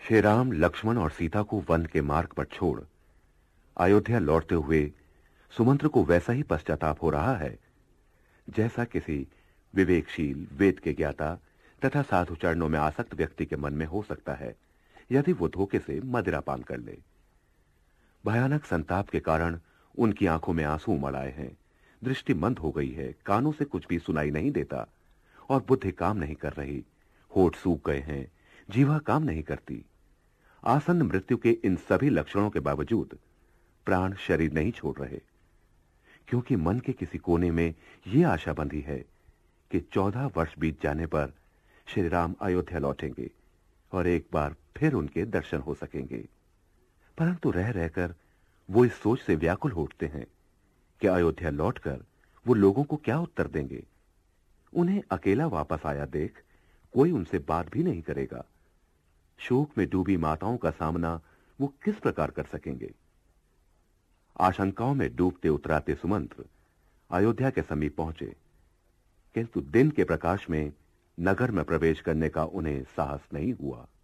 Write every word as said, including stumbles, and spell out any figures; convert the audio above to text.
श्री राम लक्ष्मण और सीता को वन के मार्ग पर छोड़ अयोध्या लौटते हुए सुमंत्र को वैसा ही पश्चाताप हो रहा है जैसा किसी विवेकशील, वेद के ज्ञाता तथा साधु चरणों में आसक्त व्यक्ति के मन में हो सकता है यदि वो धोखे से मदिरा पान कर ले। भयानक संताप के कारण उनकी आंखों में आंसू उमड़ आए हैं, दृष्टि मंद हो गई है, कानों से कुछ भी सुनाई नहीं देता और बुद्धि काम नहीं कर रही, होठ सूख गए हैं, जीवा काम नहीं करती। आसन्न मृत्यु के इन सभी लक्षणों के बावजूद प्राण शरीर नहीं छोड़ रहे, क्योंकि मन के किसी कोने में यह आशा बंधी है कि चौदह वर्ष बीत जाने पर श्री राम अयोध्या लौटेंगे और एक बार फिर उनके दर्शन हो सकेंगे। परंतु रह रहकर वो इस सोच से व्याकुल हो उठते हैं कि अयोध्या लौटकर वो लोगों को क्या उत्तर देंगे। उन्हें अकेला वापस आया देख कोई उनसे बात भी नहीं करेगा। शोक में डूबी माताओं का सामना वो किस प्रकार कर सकेंगे। आशंकाओं में डूबते उतराते सुमंत्र अयोध्या के समीप पहुंचे, किंतु दिन के प्रकाश में नगर में प्रवेश करने का उन्हें साहस नहीं हुआ।